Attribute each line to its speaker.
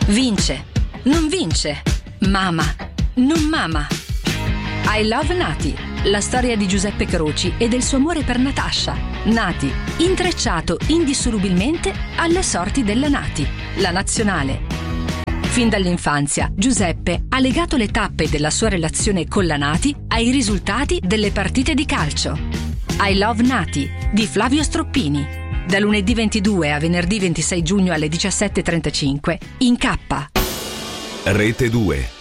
Speaker 1: Vince, non vince, mama, non mama. I Love Nati, la storia di Giuseppe Croci e del suo amore per Natascia. Nati, intrecciato indissolubilmente alle sorti della Nati, la nazionale. Fin dall'infanzia, Giuseppe ha legato le tappe della sua relazione con la Nati ai risultati delle partite di calcio. I Love Nati di Flavio Stroppini. Da lunedì 22 a venerdì 26 giugno alle 17:35 in K.
Speaker 2: Rete 2.